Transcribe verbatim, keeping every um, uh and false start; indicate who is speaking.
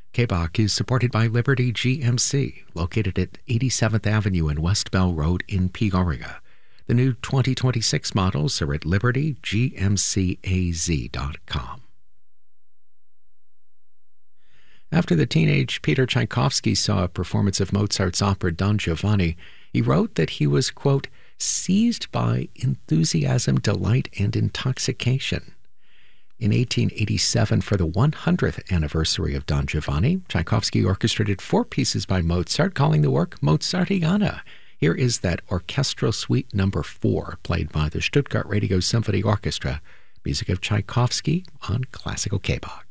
Speaker 1: K B O C is supported by Liberty G M C, located at eighty-seventh Avenue and West Bell Road in Peoria. The new twenty twenty-six models are at liberty g m c a z dot com. After the teenage Peter Tchaikovsky saw a performance of Mozart's opera Don Giovanni, he wrote that he was, quote, seized by enthusiasm, delight, and intoxication. In eighteen eighty-seven, for the one hundredth anniversary of Don Giovanni, Tchaikovsky orchestrated four pieces by Mozart, calling the work Mozartiana. Here is that orchestral suite number four, played by the Stuttgart Radio Symphony Orchestra, music of Tchaikovsky on Classical K B O C.